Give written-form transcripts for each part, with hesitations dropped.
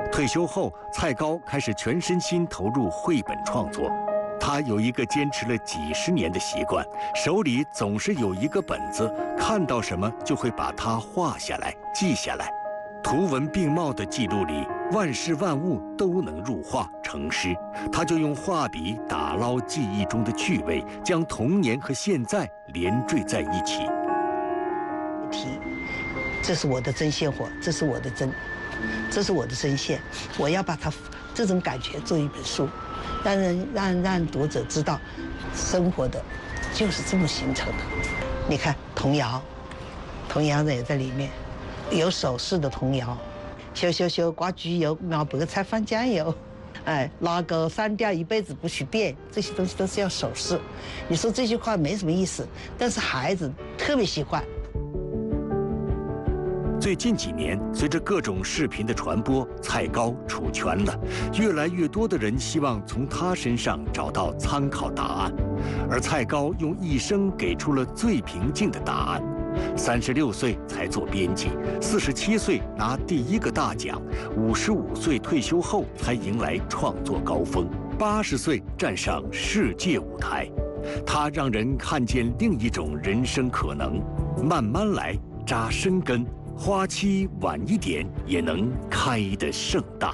退休后，蔡高开始全身心投入绘本创作。他有一个坚持了几十年的习惯，手里总是有一个本子，看到什么就会把它画下来、记下来。图文并茂的记录里，万事万物都能入画成诗。他就用画笔打捞记忆中的趣味，将童年和现在连缀在一起。 这是我的针线活，这是我的针，这是我的针线，我要把它这种感觉做一本书，让读者知道，生活的就是这么形成的。你看童谣也在里面，有手势的童谣，羞羞羞刮焗油，描白菜放酱油，哎，哪个删掉一辈子不许变，这些东西都是要手势。你说这句话没什么意思，但是孩子特别喜欢。 最近几年，随着各种视频的传播，蔡高出圈了，越来越多的人希望从他身上找到参考答案，而蔡高用一生给出了最平静的答案。36岁才做编辑，47岁拿第一个大奖，55岁退休后才迎来创作高峰，80岁站上世界舞台。他让人看见另一种人生可能，慢慢来，扎深根。花期晚一点也能开得盛大。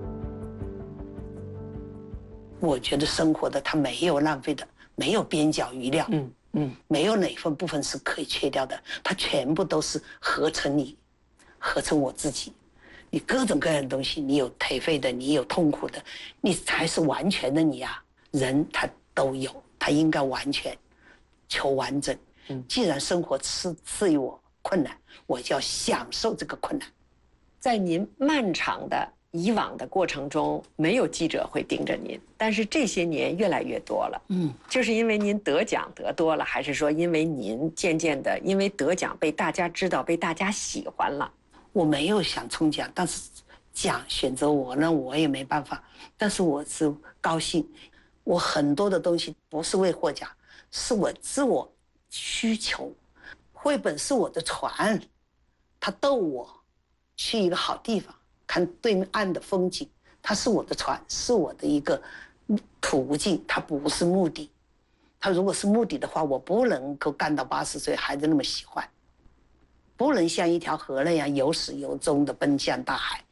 我觉得生活的它没有浪费的，没有边角余料，没有哪份部分是可以切掉的，它全部都是合成你，合成我自己。你各种各样的东西，你有颓废的，你有痛苦的，你才是完全的你啊！人他都有，他应该完全，求完整。既然生活赐予我困难，我就要享受这个困难。 在您漫长的以往的过程中，没有记者会盯着您，但是这些年越来越多了。就是因为您得奖得多了，还是说因为您渐渐的因为得奖被大家知道，被大家喜欢了？ 我没有想冲奖，但是奖选择我，那我也没办法。但是我是高兴，我很多的东西不是为获奖，是我自我需求。绘本是我的船，它逗我去一个好地方看对岸的风景，它是我的船，是我的一个途径，它不是目的。它如果是目的的话，我不能够干到80岁还是那么喜欢，不能像一条河那样有始有终的奔向大海。